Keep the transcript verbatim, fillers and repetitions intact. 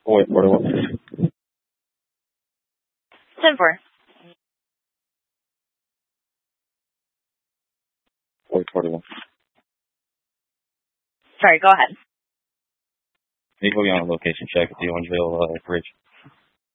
Wait, forty-one. ten four. Wait, forty-one. Sorry, go ahead. Need to go on a location check at the Orangeville uh, Bridge.